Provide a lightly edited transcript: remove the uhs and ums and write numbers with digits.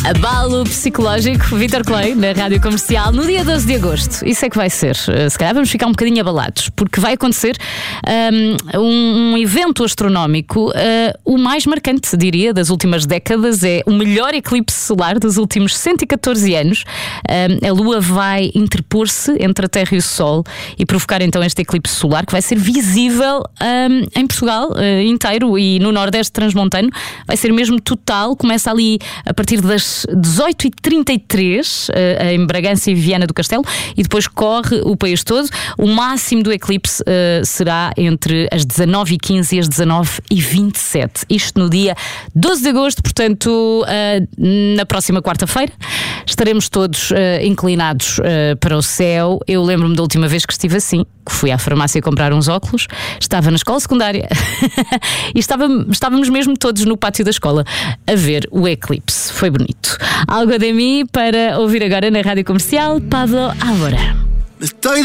Abalo psicológico, Vítor Clay, na Rádio Comercial, no dia 12 de agosto. Isso é que vai ser. Se calhar vamos ficar um bocadinho abalados, porque vai acontecer um evento astronómico, o mais marcante, diria, das últimas décadas. É o melhor eclipse solar dos últimos 114 anos. A Lua vai interpor-se entre a Terra e o Sol e provocar então este eclipse solar, que vai ser visível em Portugal inteiro e no Nordeste transmontano. Vai ser mesmo total. Começa ali a partir das 18h33 em Bragança e Viana do Castelo e depois corre o país todo. O máximo do eclipse será entre as 19h15 e as 19h27. Isto no dia 12 de agosto, portanto, na próxima quarta-feira. Estaremos todos inclinados para o céu. Eu lembro-me da última vez que estive assim, que fui à farmácia comprar uns óculos. Estava na escola secundária e estávamos mesmo todos no pátio da escola a ver o eclipse. Foi bonito. Algo de mim para ouvir agora na Rádio Comercial. Pablo Alborán.